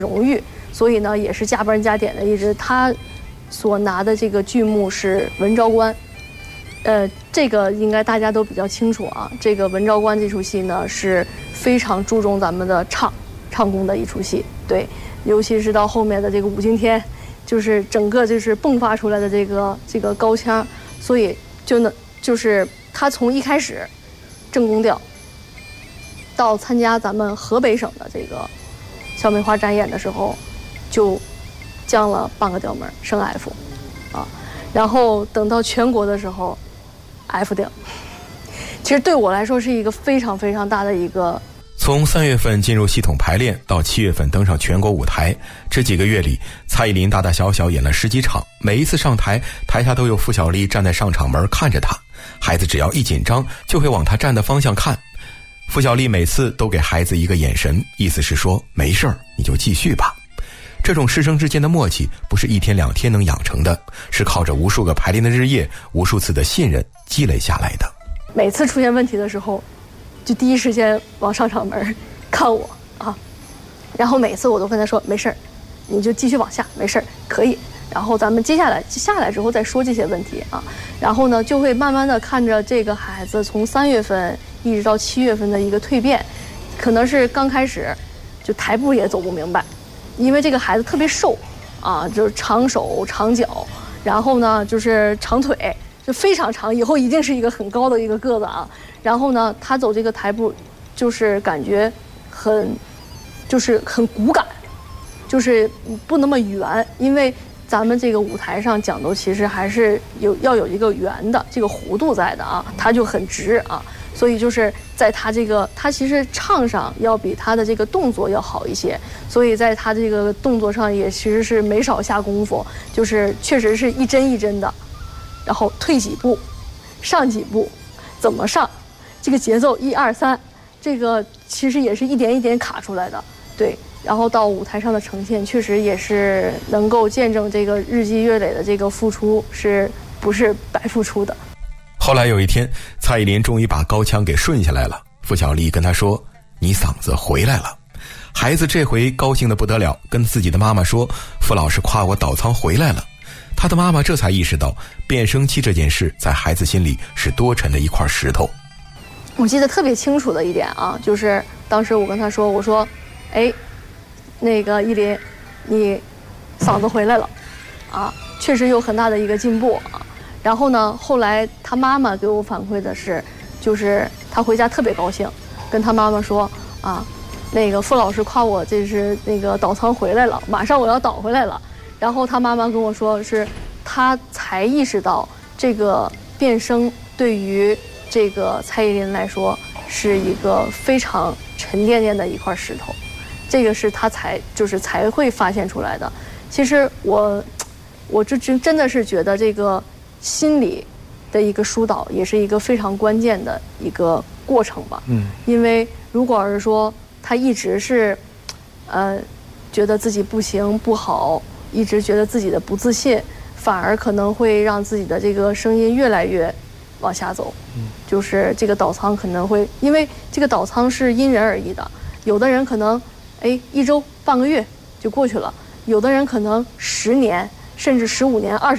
荣誉，所以呢也是加班加点的一直。他所拿的这个剧目是《文昭关》，这个应该大家都比较清楚啊。这个《文昭关》这出戏呢是非常注重咱们的唱功的一出戏，对，尤其是到后面的这个武经天，就是整个就是迸发出来的这个高腔，所以就是他从一开始正宫调，到参加咱们河北省的这个小梅花展演的时候，就降了半个调门，升 F， 啊，然后等到全国的时候 F 调。其实对我来说是一个非常非常大的一个。 从3月份进入系统排练到7月份登上全国舞台，这几个月里，蔡依林大大小小演了10几场，每一次上台，台下都有付小丽站在上场门看着她，孩子只要一紧张，就会往她站的方向看。付小丽每次都给孩子一个眼神，意思是说没事儿，你就继续吧。这种师生之间的默契不是1天2天能养成的，是靠着无数个排练的日夜，无数次的信任积累下来的。 每次出现问题的时候，就第一时间往上场门看我啊，然后每次我都跟他说没事儿，你就继续往下，没事儿，可以。然后咱们接下来之后再说这些问题啊，然后呢就会慢慢的看着这个孩子从3月份一直到7月份的一个蜕变，可能是刚开始就台步也走不明白，因为这个孩子特别瘦啊，就是长手长脚，然后呢就是长腿，就非常长，以后一定是一个很高的一个个子啊。然后呢他走这个台步就是感觉很骨感，就是不那么圆，因为咱们这个舞台上讲究其实还是要有一个圆的这个弧度在的啊，它就很直啊，所以就是在他其实唱上要比他的这个动作要好一些，所以在他这个动作上也其实是没少下功夫，就是确实是一针一针的，然后退几步，上几步，怎么上，这个节奏1、2、3，这个其实也是一点一点卡出来的，对。然后到舞台上的呈现，确实也是能够见证这个日积月累的这个付出是不是白付出的。 后来有一天，蔡依林终于把高腔给顺下来了。付小丽跟她说：“你嗓子回来了。”孩子这回高兴得不得了，跟自己的妈妈说：“付老师夸我倒仓回来了。”他的妈妈这才意识到，变声期这件事在孩子心里是多沉的一块石头。 我记得特别清楚的一点啊，就是当时我跟他说：“我说，哎。那个依林，你嗓子回来了，啊，确实有很大的一个进步啊。然后呢，后来他妈妈给我反馈的是，就是他回家特别高兴，跟他妈妈说啊，那个付老师夸我这是那个倒仓回来了，马上我要倒回来了。然后他妈妈跟我说，是他才意识到这个变声对于这个蔡依林来说是一个非常沉甸甸的一块石头。这个是他才会发现出来的。其实我这真的是觉得这个心理的一个疏导也是一个非常关键的一个过程吧。因为如果是说他一直是觉得自己不行不好，一直觉得自己的不自信，反而可能会让自己的这个声音越来越往下走。就是这个倒仓可能会，因为这个倒仓是因人而异的，有的人可能1周半个月就过去了，有的人可能10年甚至15年20